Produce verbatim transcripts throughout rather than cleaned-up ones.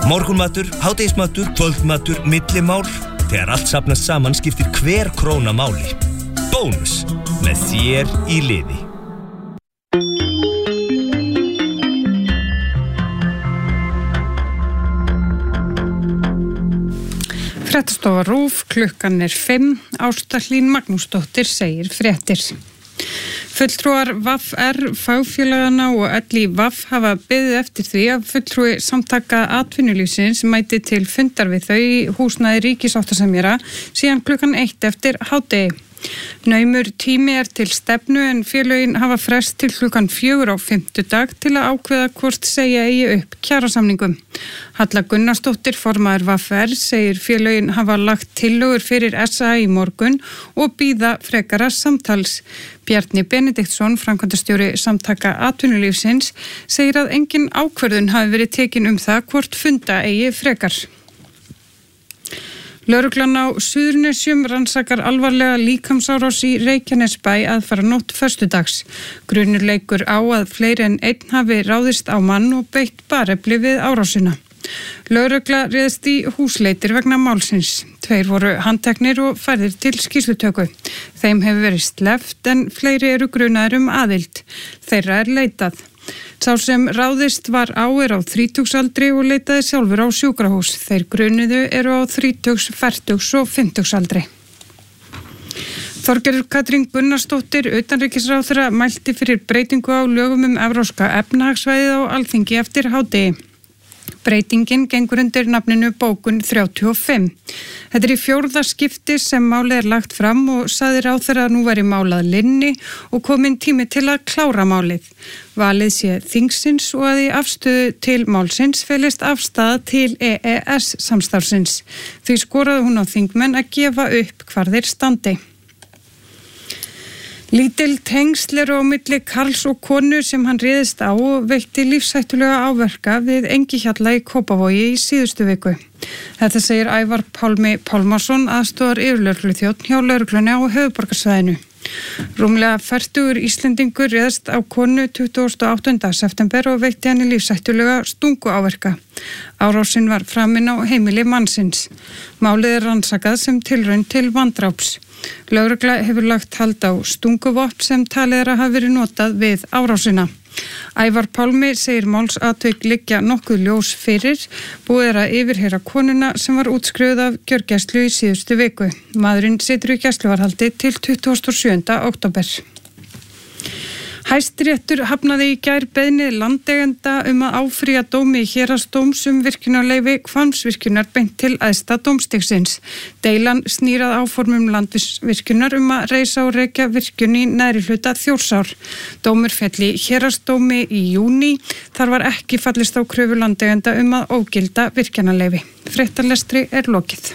Morgunmatur, hádegismatur, kvöldmatur, millimál. Þegar allt safnast saman skiptir hver króna máli. Bónus, með þér í liði. Fréttastofa RÚV, klukkan er fimm, Ásta Hlín Magnúsdóttir segir fréttir. Fulltrúar V R, fagfélagana og L í V hafa beðið eftir því að fulltrúi samtaka atvinnulífsins mæti til fundar við þau í húsnæði ríkissáttasemjara síðan klukkan eitt eftir hádegi. Naumur tími er til stefnu en félögin hafa frest til klukkan fjögur á fimmtudag til að ákveða hvort segja eigi upp kjarasamningum. Halla Gunnarsdóttir, formaður V R, segir félögin hafa lagt tillögur fyrir S A í morgun og bíða frekara samtals. Bjarni Benediktsson, framkvæmdastjóri samtaka atvinnulífsins, segir að engin ákvörðun hafi verið tekin um það hvort funda eigi frekar. Lögreglan á Suðurnesjum rannsakar alvarlega líkamsárás í Reykjanesbæ aðfaranótt föstudags. Grunur leikur á að fleiri en einn hafi ráðist á mann og beitt barefli við árásina. Lögregla réðst í húsleitir vegna málsins. Tveir voru handteknir og færðir til skýrslutöku. Þeim hefur verið sleppt en fleiri eru grunaðir um aðild. Þeirra er leitað. Sá sem ráðist var á er á þrítugsaldri og leitaði sjálfur á sjúkrahús. Þeir grunuðu eru á þrítugs, fertugs og fimmtugsaldri. Þorgerður Katrín Gunnarsdóttir, utanríkisráðherra, mælti fyrir breytingu á lögum um evrópska efnahagssvæðið á Alþingi eftir hádegi. Breytingin gengur undir nafninu bókun þrjátíu og fimm. Þetta er í fjórða skipti sem málið er lagt fram og sagði ráðherra að nú væri málað linni og kominn tími til að klára málið. Valið sé þingsins og að í afstöðu til málsins felist afstaða til E E S samstarfsins. Því skoraði hún á þingmenn að gefa upp hvar þeir standi. Lítil tengsl eru á milli karls og konu sem hann réðist á og veitti lífshættulega áverka við Engihjalla í Kópavogi í síðustu viku. Þetta segir Ævar Pálmi Pálmason, aðstoðar yfirlögregluþjónn hjá lögreglunni á höfuðborgarsvæðinu. Rúmlega fertugur Íslendingur réðst á konu tuttugasta og áttunda september og veitti henni lífshættulega stunguáverka. Árásin var framin á heimili mannsins. Málið er rannsakað sem tilraun til vandraups. Lögregla hefur lagt hald á stunguvopn sem talið er að hafa verið notað við árásina. Ævar Pálmi segir málsatvik liggja nokkuð ljós fyrir, búið er að yfirheyra konuna sem var útskrifuð af gjörgæslu í síðustu viku. Maðurinn situr í gæsluvarðhaldi til tuttugasta og sjöunda október. Hæstiréttur hafnaði í gær beiðni landeigenda um að áfrýja dómi héraðsdóms um virkjunarleyfi Hvammsvirkjunar beint til æðsta dómstigsins. Deilan snýrað áformum Landsvirkjunar um að reisa og rekja virkjun í neðri hluta Þjórsár. Dómur féll í héraðsdómi í júní. Þar var ekki fallist á kröfu landeigenda um að ógilda virkjunarleyfi. Fréttalestri er lokið.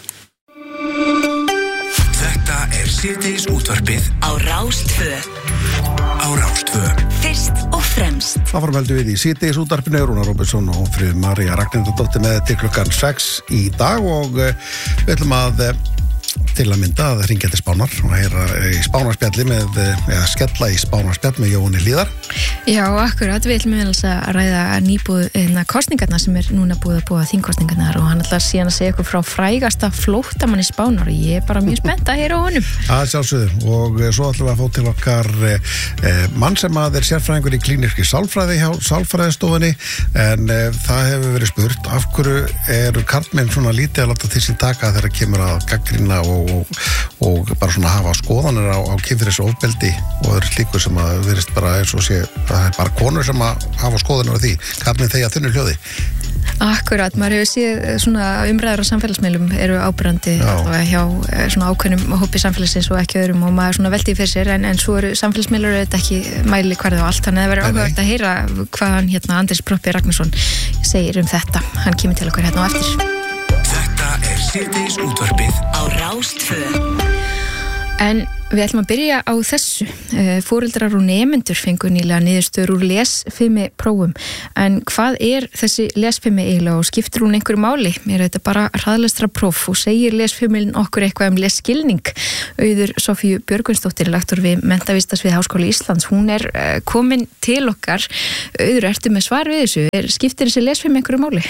Þetta er síðdegis útvarpið á Rás tvö. Á Rás tvö. Fyrst og fremst. Það var veldu við í síðdegis útvarpinu, Rúnar Róbertsson og Friður María Ragnhildardóttir með til klukkan sex í dag og við ætlum að til að mynda að hringja til Spánar og heyra í Spánarspjalli með, eða skella í Spánarspjall með Jóhanni Hlíðar. Já, akkurat, við ætlum við að ræða nýbúð kostningarna sem er núna búið að búa þingkostningarnar og hann ætlar síðan að segja ykkur frá frægasta flóttamanni Spánar og ég er bara mjög spennt að heyra á honum. Það sjálfsögðu og svo ætlum við að fá til okkar eh, mann sem að er sérfræðingur í klínískri sálfræði hjá sálfræðistofunni en eh, það hefur verið spurt af hverju eru karlmenn svona lítið að láta til sín taka þegar kemur að gagnrýna og Og, og bara svona hafa skoðanir á, á kynferðisofbeldi og öðru slíku sem að verist bara eins og sé það er bara konur sem að hafa skoðanir á því karlmenn þegja þunnu hljóði. Akkurat, maður hefur séð svona umræður á samfélagsmiðlum eru áberandi hjá svona ákveðnum hópi samfélagsins og ekki öðrum og maður svona velti fyrir sér en, en svo eru samfélagsmiðlur þetta ekki mæli hverðu á allt þannig að það verður áhugavert að heyra hvað hann hérna Andrés Proppi Ragnarsson segir um þetta. Hann kemur til okkur hérna á eftir. Þetta er síðdegis útvarpið á Rás tvö. En við ætlum að byrja á þessu. Foreldrar og nemendur fengu nýlega niðurstöður úr lesfimi prófum. En hvað er þessi lesfimi eiginlega og skiptir hún einhverju máli? Er þetta bara hraðlestra próf og segir lesfimilin okkur eitthvað um lesskilning? Auður Sofíu Björgvinsdóttir, lektor við Menntavísindasvið Háskóla Íslands. Hún er komin til okkar. Auður, ertu með svar við þessu? Er, skiptir þessi lesfimi einhverju máli?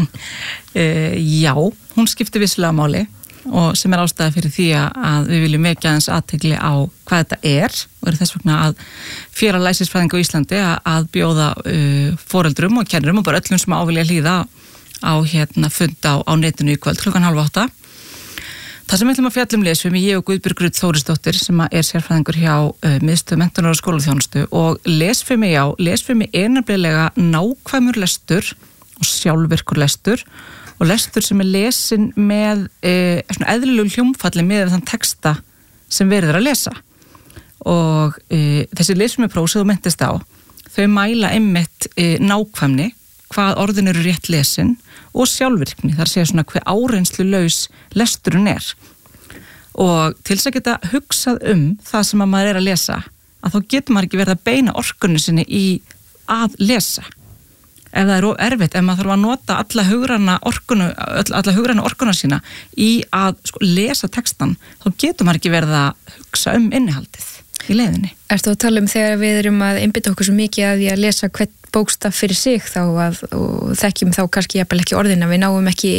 Uh, já, hún skiptir vissulega máli. Og sem er ástæða fyrir því að við viljum vekja aðeins athygli á hvað þetta er og er þess vegna að Félag læsisfræðinga á Íslandi að, að bjóða uh, foreldrum og kennurum og bara öllum sem ávilja hlýða á hérna fund á, á netinu í kvöld klukkan halv átta. Það sem við ætlum að fjalla um lesfimi, ég og Guðbjörg Rut Þórisdóttir sem er sérfræðingur hjá uh, miðstöð menntunar og skólaþjónustu og lesfimi, já, lesfimi er nefnilega nákvæmur lestur og sjálfvirkur lestur og lestur sem er lesin með e, svona eðlilegu hljómfalli með þann texta sem verður að lesa og e, þessi lesfimipróf sem þú myndist á, þau mæla einmitt e, nákvæmni, hvað orðin eru rétt lesin og sjálfvirkni, þar segja svona hver áreynslu laus lesturinn er og til þess að geta hugsað um það sem að maður er að lesa, að þá getur maður ekki verið að beina orkunni sinni í að lesa. Ef það er of erfitt, ef maður þarf að nota alla hugræna orkuna, alla hugræna orkuna sína í að sko, lesa textan, þá getur maður ekki verið að hugsa um innihaldið í leiðinni. Ertu að tala um þegar við erum að einbytta okkur svo mikið að því að lesa hvern bókstaf fyrir sig þá að, og þekkjum þá kannski jafnvel ekki orðin að við náum ekki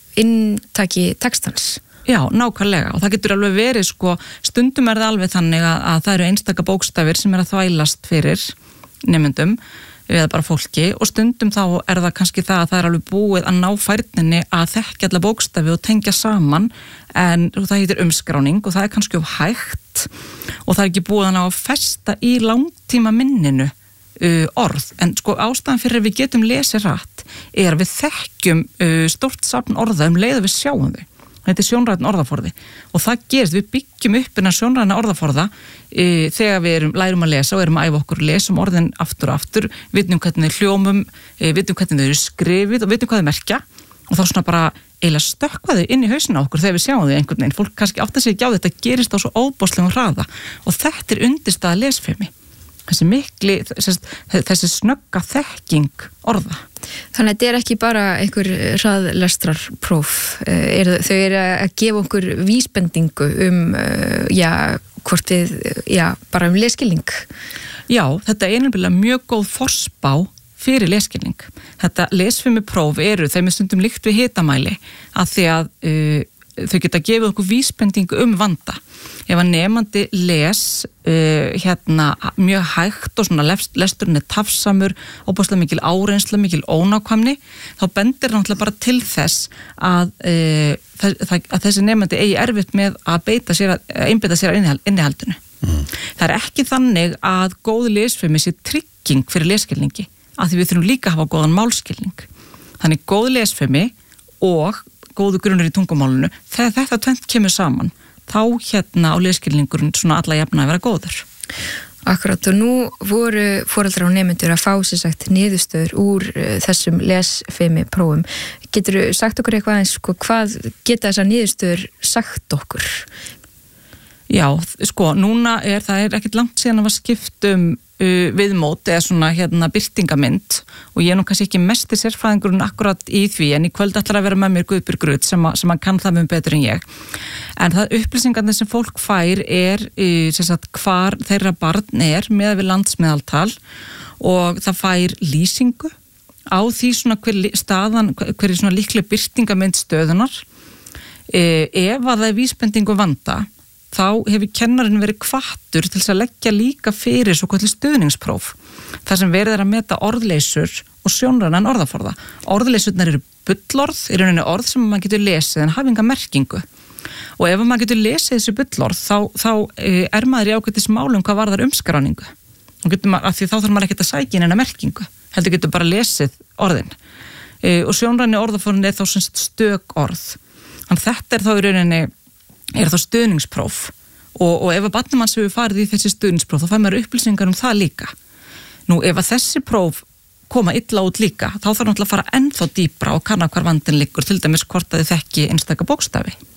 inntaki textans? Já, nákvæmlega og það getur alveg verið sko, stundum er það alveg þannig að, að það eru einstaka bókstafir sem er að þvælast fyrir nemendum eða bara fólki og stundum þá er það kannski það að það er alveg búið að ná færninni að þekkja alla bókstafi og tengja saman en það heitir umskráning og það er kannski of hægt og það er ekki búið að ná að festa í langtíma minninu uh, orð en sko ástæðan fyrir að við getum lesið rætt er að við þekkjum uh, stórt safn orða um leið að við sjáum þau. Þetta er sjónrænn orðaforði og það gerist, við byggjum upp innan sjónrænna orðaforða e, þegar við erum, lærum að lesa og erum að æfa okkur lesum orðin aftur og aftur, vitum hvernig þau hljómum, e, vitum hvernig þau eru skrifið og vitum hvað þau merkja og þá svona bara eiginlega stökkva þau inn í hausina okkur þegar við sjáum þau einhvern veginn, fólk kannski átt að segja ekki á þetta gerist á svo óbóðslegum hraða og þetta er undirstaða lesfimi, þessi mikli, þessi, þessi snögga þekking orða. Þannig að þetta er ekki bara einhver hraðlestrarpróf, er, þau eru að gefa okkur vísbendingu um, já, hvort við, já, bara um lesskilning. Já, þetta er einhverjulega mjög góð forspá fyrir lesskilning. Þetta lesfimipróf eru, þeim er stundum líkt við hitamæli, að því að uh, þau geta gefið okkur vísbendingu um vanda. Ef að nemandi les uh, hérna mjög hægt og svona lesturinn er tafsamur, óbúslega mikil áreynsla, mikil ónákvæmni, þá bendir náttúrulega bara til þess að, uh, það, að þessi nemandi eigi erfitt með að beita sér að, einbeita sér að innihald, innihaldinu. Mm. Það er ekki þannig að góð lesfimi sé trygging fyrir lesskilningi, af því við þurfum líka að hafa góðan málskilning. Þannig góð lesfimi og góðu grunnur í tungumálinu, þegar þetta tvent kemur saman, þá hérna á lesskilningurinn svona alla jafna að vera góður. Akkurat og nú voru foreldrar og nemendur að fá sér sagt niðurstöður úr uh, þessum lesfimi prófum. Getur þú sagt okkur eitthvað eins, sko, hvað geta þessar niðurstöður sagt okkur? Já, sko, núna er það er ekkert langt síðan að var skipt um uh, viðmót eða svona hérna birtingamind og ég er nú kannski ekki mesti sérfræðingurinn akkurat í því en í kvöld ætlar að vera með mér Guðbjörg Rut sem, sem að kann það mjög betur en ég. En það upplýsingarnir sem fólk fær er uh, sem sagt hvar þeirra barn er með við landsmeðaltal og það fær lýsingu á því svona hver staðan, hver er svona líklega birtingamind stöðunar. Uh, ef að það er vísbendingu vanda þá hefur kennarinn verið hvattur til þess að leggja líka fyrir svo kallið stuðningspróf. þar sem verið er að meta orðleysur og sjónrænan orðaforða. Orðleysurnar eru bullorð, í rauninni orð sem maður getur lesið en hafa enga merkingu. Og ef maður getur lesið þessu bullorð, þá, þá er maður í ágætis málum hvað varðar umskráningu. Og getur maður, af því þá þarf maður ekkert að sækja inn eina merkingu. Heldur getur bara lesið orðin. E, og sjónræni orðaforðin er þá sem stök orð. Þannig þetta er þá í rauninni, er þá stuðningspróf. Og, og ef að barnið manns hefur farið í þessi stuðningspróf, þá fær maður upplýsingar um það líka. Nú, ef að þessi próf koma illa út líka, þá þarf náttúrulega að fara ennþá dýpra og kanna hvar vandinn liggur, til dæmis hvort að þið þekki einstaka bókstafi.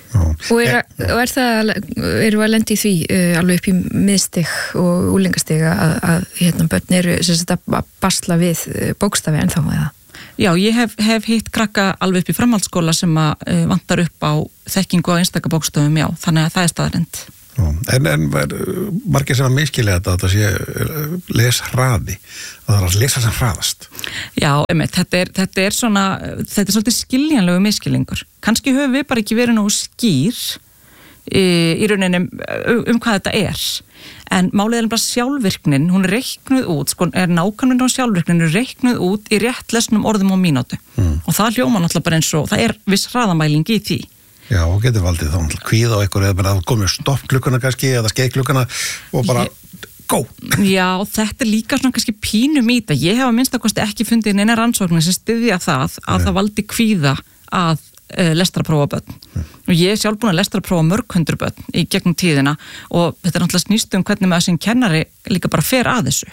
Og er, og er það, eru að lendi í því uh, alveg upp í miðstig og úlingastig að, að hérna börn eru að basla við bókstafi en þá með það? Já, ég hef, hef hitt krakka alveg upp í framhaldsskóla sem að uh, vantar upp á þekkingu á einstaka bókstöfum, já, þannig að það er staðarind. En, en margir sem að miskilja þetta, þetta sé leshraði, að það er að lesa sem hraðast. Já, einmitt, þetta er, þetta er svona, þetta er svolítið skiljanlegu miskilningur. Kannski höfum við bara ekki verið nú skýr í, í rauninni um, um hvað þetta er. En málið er bara sjálfvirknin, hún er reiknuð út, sko, er nákvæmlega á sjálfvirknin, er reiknuð út í réttlesnum orðum á mínútu. Mm. Og það hljóma náttúrulega bara eins og, það er viss hraðamæling í því. Já, og getur valdið þá náttúrulega kvíða á ykkur eða bara að komið stoppklukkuna kannski eða skeiðklukkuna og bara Ég, go! Já, þetta er líka svona kannski pínum í þetta. Ég hef að minnstakosti ekki fundið neina rannsóknir sem styðja það að Nei. Það valdi kvíða að uh, lestrarprófa börn. Nei. Og ég er sjálf búin að lestrarprófa mörg hundru börn í gegnum tíðina og þetta er náttúrulega snýst um hvernig maður sem kennari líka bara fer að þessu.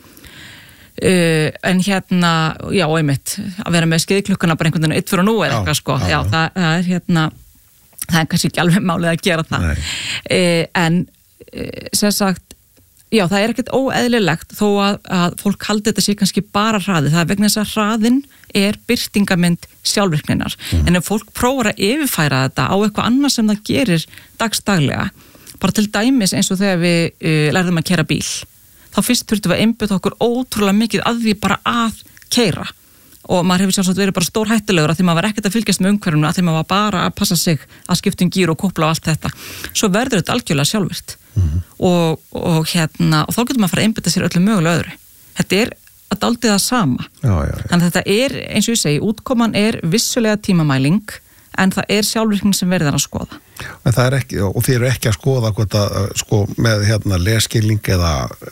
Uh, en hérna, já, einmitt, að vera með skeiðklukkuna bara einhvern veginn eitt fyrir nú eða eitthvað sko. Já, já það, það er hérna það er kannski ekki alveg málið að gera það uh, en uh, sem sagt, já það er ekkert óeðlilegt þó að, að fólk haldi þetta sé kannski bara hraði, það er vegna þess að hraðin er birtingamynd sjálfvirkninar mm. en ef fólk prófar að yfirfæra þetta á eitthvað annað sem það gerir dagstaglega, bara til dæmis eins og þegar við uh, lærðum að keyra bíl, þá fyrst þurftum við að einbeita okkur ótrúlega mikið að því bara að keyra og maður hefur sjálfsagt verið bara stór hættulegur að því maður var ekkert að fylgjast með umhverfinu að því maður var bara að passa sig að skipta um gír og kúpla og allt þetta. Svo verður þetta algjörlega sjálfvirt mm-hmm. og, og hérna og þá getur maður að fara að einbeita sér öllu mögulega öðru. Þetta er að dálítið það sama. Já, já, já. Þannig að þetta er, eins og ég segi, útkoman er vissulega tímamæling en það er sjálfvirknin sem verður að skoða. En það er ekki, og þið eru ekki að skoða hvort að, sko, með hérna leskilning eða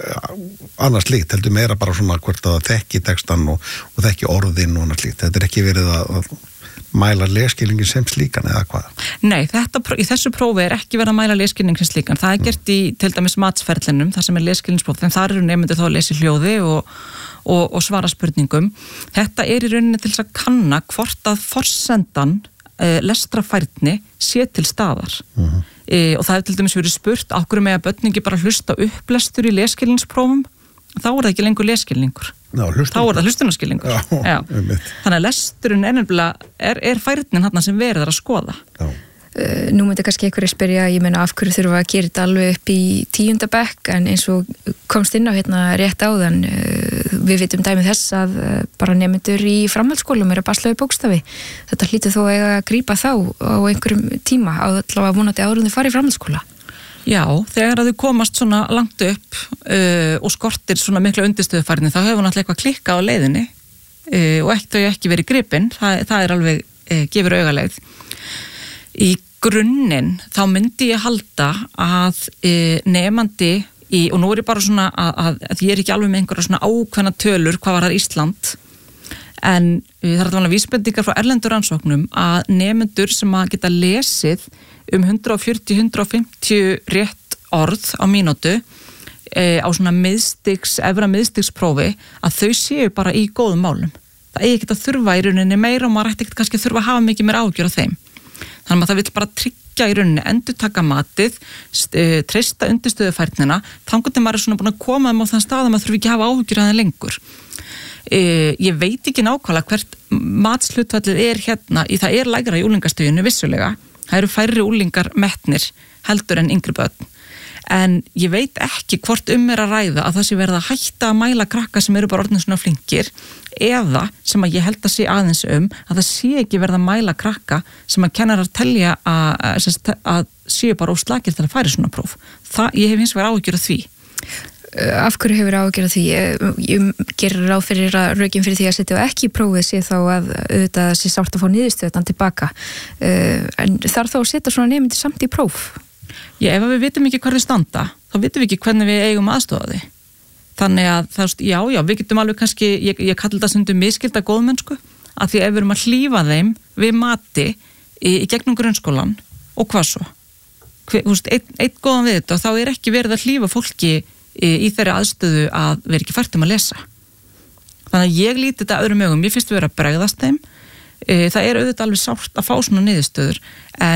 annars slíkt, heldur meira bara svona hvort að þekki textan og, og þekki orðin og annars slíkt. Þetta er ekki verið að, að mæla leskilningin sem slíkan eða hvað? Nei, þetta, í þessu prófi er ekki verið að mæla leskilning sem slíkan. Það er gert í, til dæmis matsferðlinum, það sem er leskilningspróf, en þar eru nemendur þá að lesa í hljóði og, og, og svara spurningum. Þetta er í rauninni til þess að kanna hvort að forsendan lestrafærni sé til staðar uh-huh. e, og það er til dæmis verið spurt á hverju með að börningi bara hlusta upplestur í leskilningsprófum, þá er það ekki lengur leskilningur, Já, þá er það hlustunarskilningur. Já, Já. Þannig að lesturinn er, er, er færnin hann sem verður að skoða. Já. Uh, nú myndi kannski einhverju spyrja, ég meina af hverju þurfa að gera þetta alveg upp í tíunda bekk en eins og komst inn á hérna rétt áðan uh, við vitum dæmið þess að uh, bara nemendur í framhaldsskólum eru að basla við bókstafi. Þetta hlýtur þó að grípa þá á einhverjum tíma á allavega vonandi árum þau fara í framhaldsskóla. Já, þegar að þau komast svona langt upp uh, og skortir svona miklu undirstöðufærni þá hefur náttúrulega eitthvað klikkað á leiðinni uh, og ekki, þau ekki verið gripin, það, það er alveg uh, gefur augaleið. Í grunninn þá myndi ég halda að e, nefandi í, og nú er ég bara svona að, að, að ég er ekki alveg með einhverja svona ákveðna tölur hvað var það Ísland en e, það er alveg vísbendingar frá erlendur rannsóknum að nemendur sem að geta lesið um hundrað fjörutíu til hundrað fimmtíu rétt orð á mínútu e, á svona miðstigs, efra miðstigsprófi að þau séu bara í góðum málum. Það eigi ekki að þurfa í rauninni meira og maður ætti ekki kannski að þurfa að hafa mikið meira ágjör á þeim. Þannig að það vil bara tryggja í rauninni, endurtaka matið, st- treysta undirstöðufærnina, þannig að maður er svona búin að koma þeim á þann stað að maður þurfi ekki að hafa áhyggjur að það lengur. E, ég veit ekki nákvæmlega hvert matshlutfallið er hérna, í það er lægra í úlingastöðinu vissulega, það eru færri úlingar metnir heldur en yngri börn. En ég veit ekki hvort um er að ræða að það sé verið að hætta að mæla krakka sem eru bara orðin svona flinkir eða sem að ég held að sé aðeins um að það sé ekki verið að mæla krakka sem að kennarar telja að, að, að séu bara óslakir til að færa svona próf. Það, ég hef hins vegar áhyggjur af því. Af hverju hefur áhyggjur af því? Ég gerir ráð fyrir að rökin fyrir því að setja ekki í prófið sé þá að auðvitað sé sárt að fá niðurstöðan tilbaka. En þarf þá að setja svona nemendur samt í próf? Já, ef við vitum ekki hvar við standa, þá vitum við ekki hvernig við eigum aðstofa því. Þannig að það, já, já, við getum alveg kannski, ég, ég kalli þetta stundum miskilda góðmennsku, að því ef við erum að hlífa þeim við mati í, í gegnum grunnskólan og hvað svo? Hver, þú veist, einn, einn góðan við þetta og þá er ekki verið að hlífa fólki í, í þeirri aðstöðu að vera ekki fært um að lesa. Þannig að ég líti þetta öðrum augum, ég finnst við vera að bregðast þeim. Það er auðvitað alveg sárt að fá svona niðurstöður en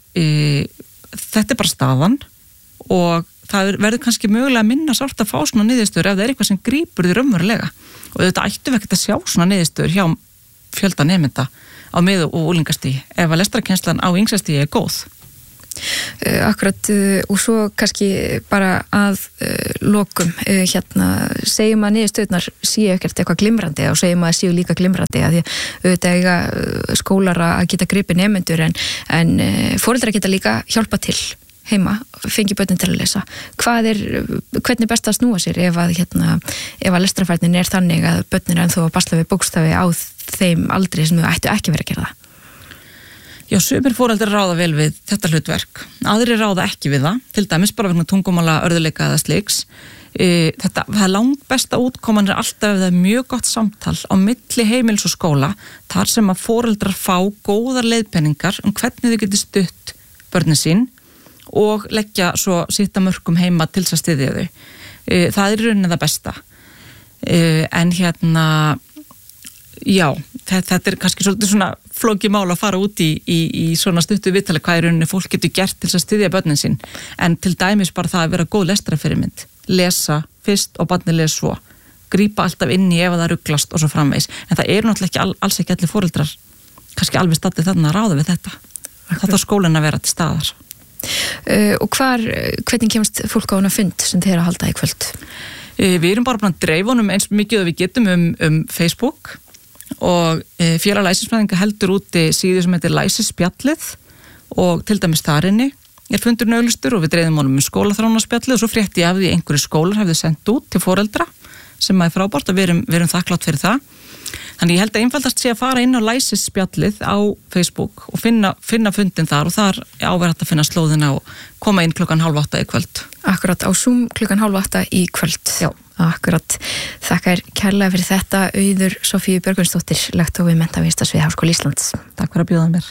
e, þetta er bara staðan og það verður kannski mögulega að minna sárt að fá svona niðurstöður ef það er eitthvað sem grípur því raunverulega og þetta ættum við ekkert að sjá svona niðurstöður hjá fjölda nemenda á mið- og úlingastigi ef að lestrarkennslan á yngstastigi er góð. Uh, akkurat uh, og svo kannski bara að uh, lokum uh, hérna segjum að niðurstöðnar séu ekkert eitthvað glimrandi og segjum að séu líka glimrandi að því að auðvitað eiga uh, skólar að geta gripið nemendur en, en uh, foreldrar geta líka hjálpa til heima, fengi börnin til að lesa. Hvað er, hvernig er best að snúa sér ef að, hérna, ef að lestrarfærnin er þannig að börnin er ennþá að basla við bókstafi á þeim aldri sem þau ættu ekki verið að gera það? Já, sumir foreldrar ráða vel við þetta hlutverk. Aðrir ráða ekki við það, til dæmis bara vegna tungumála örðuleika eða sliks. E, þetta, það er langt besta útkoman er alltaf ef það er mjög gott samtal á milli heimils og skóla, þar sem að foreldrar fá góðar leiðpenningar um hvernig þau getur stutt börnin sín og leggja svo sitta mörkum heima til þess að styðja þau. E, það er í rauninni það besta. E, en hérna, já, þetta, þetta er kannski svolítið svona flókið mál að fara út í, í, í svona stuttu viðtali hvað í rauninni fólk getur gert til þess að styðja börnin sín. En til dæmis bara það að vera góð lestrarfyrirmynd. Lesa fyrst og barnið les svo. Grípa alltaf inn í ef það ruglast og svo framvegis. En það eru náttúrulega ekki all, alls ekki allir foreldrar kannski alveg staddið þarna að ráða við þetta. Það þarf skólinn að vera til staðar. Uh, og hvar, hvernig kemst fólk á hana fund sem þeir að halda í kvöld? Uh, við erum bara búin að dreifa honum eins mikið og við getum um, um Facebook og uh, félag læsisfræðinga heldur úti síðu sem heitir Læsisspjallið og til dæmis þarinni er fundur auglýstur og við dreifum honum um skólaþróunarspjallið og svo frétti ég af því einhverju skólar hefðu sendt út til foreldra sem er frábært og við erum, við erum þakklátt fyrir það. Þannig ég held að einfaldast sé að fara inn á Læsisspjallið á Facebook og finna, finna fundin þar og þar áverðat að finna slóðina og koma inn klukkan hálf átta í kvöld. Akkurat, á Zoom klukkan hálf átta í kvöld. Já. Akkurat. Þakkar kærlega fyrir þetta Auður Sofíu Björgvinsdóttir, lektor við menntavísindasvið Háskóla Íslands. Takk fyrir að bjóða mér.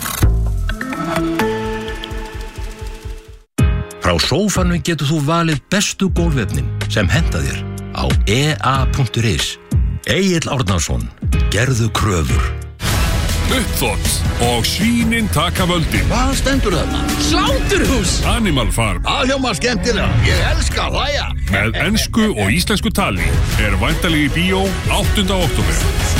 Frá sófanum getur þú valið bestu gólfefnin sem henta þér á e a punktur is. Egill Árnason, gerðu kröfur. Uppþótt og svínin taka völdin. Hvað stendur þarna? Sláturhús! Animal Farm. Aðhjóma skemmtilega, ég elska að hlæja. Með ensku og íslensku tali er væntanlega í bíó áttunda október.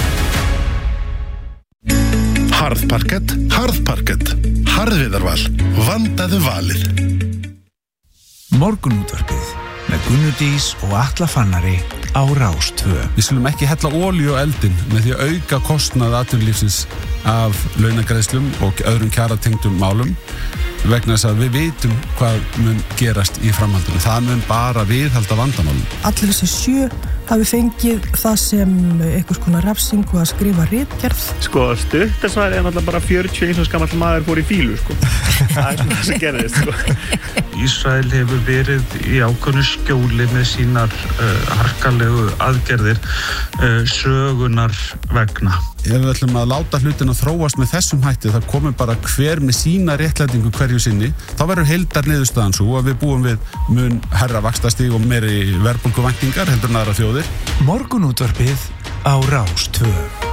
Harðparkett, harðparkett. Harðviðarval, vandaðu valið. Morgunútvarpið með Gunnu Dís og Atla Fannari á Rás tvö. Við skulum ekki hella olíu á eldinn með því að auka kostnað atvinnulífsins af launagreiðslum og öðrum kjaratengdum málum vegna þess að við vitum hvað mun gerast í framhaldinu. Það mun bara viðhalda vandamálum. Allir þessi sjö hafi fengið það sem einhvers konar refsingu að skrifa ritgerð. Sko, stuttasværi er náttúrulega bara fjörutíu og eins gamall maður fór í fílu, sko. Það er svona það sem gerðist, sko. Ísrael hefur verið í ákveðnu skjóli með sínar uh, harkalegu aðgerðir uh, sögunar vegna. Ef við ætlum að láta hlutin að þróast með þessum hætti, það komur bara hver með sína réttlætingu hverju sinni, þá verður heildar niðurstaðan svo að við búum við mun herra vaxtastig og meiri verðbólguvæntingar heldur en aðrar þjóðir. Morgunútvarpið á Rás tvö.